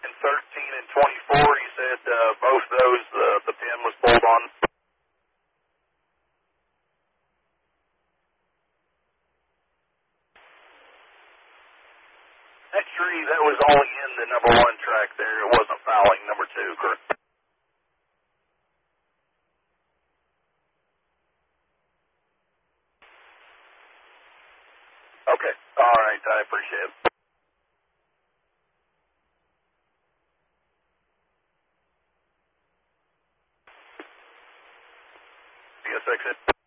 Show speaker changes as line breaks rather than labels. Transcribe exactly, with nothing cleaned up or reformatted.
And thirteen and twenty-four, you said uh, both those, uh, the pin was pulled on? That tree, that was only in the number one track there. It wasn't fouling number two, correct? Okay. All right. I appreciate it. P S X.